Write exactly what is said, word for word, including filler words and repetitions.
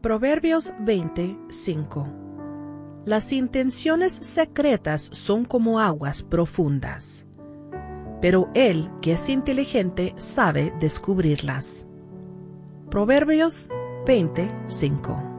Proverbios veinte, cinco. Las intenciones secretas son como aguas profundas, pero el que es inteligente sabe descubrirlas. Proverbios veinte, cinco.